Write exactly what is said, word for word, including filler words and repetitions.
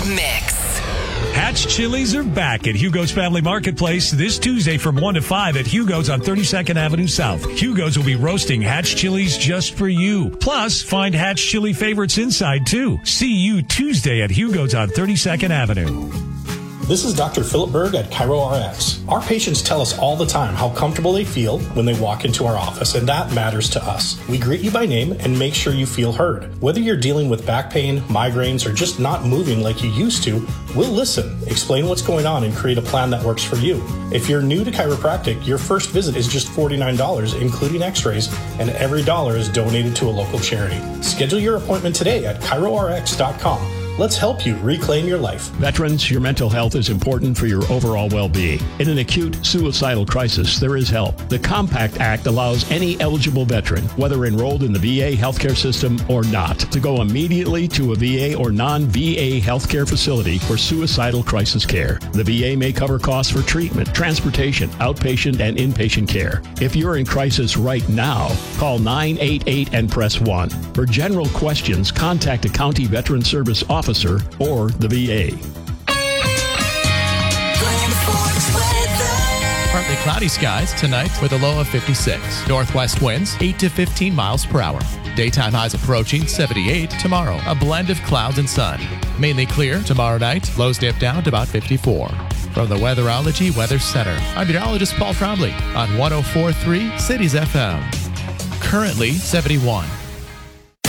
Mix. Hatch Chili's are back at Hugo's Family Marketplace this Tuesday from one to five at Hugo's on thirty-second Avenue South. Hugo's will be roasting Hatch Chili's just for you. Plus, find Hatch Chili favorites inside, too. See you Tuesday at Hugo's on thirty-second Avenue. This is Doctor Philip Berg at ChiroRx. Our patients tell us all the time how comfortable they feel when they walk into our office, and that matters to us. We greet you by name and make sure you feel heard. Whether you're dealing with back pain, migraines, or just not moving like you used to, we'll listen, explain what's going on, and create a plan that works for you. If you're new to chiropractic, your first visit is just forty-nine dollars, including x-rays, and every dollar is donated to a local charity. Schedule your appointment today at chiro r x dot com. Let's help you reclaim your life. Veterans, your mental health is important for your overall well-being. In an acute suicidal crisis, there is help. The Compact Act allows any eligible veteran, whether enrolled in the V A healthcare system or not, to go immediately to a V A or non-V A healthcare facility for suicidal crisis care. The V A may cover costs for treatment, transportation, outpatient, and inpatient care. If you're in crisis right now, call nine eight eight and press one. For general questions, contact a county veteran service officer officer or the V A. Partly cloudy skies tonight with a low of fifty-six. Northwest winds eight to fifteen miles per hour. Daytime highs approaching seventy-eight tomorrow. A blend of clouds and sun. Mainly clear tomorrow night. Lows dip down to about fifty-four. From the Weatherology Weather Center, I'm meteorologist Paul Trombley on one oh four point three Cities F M. Currently seventy-one.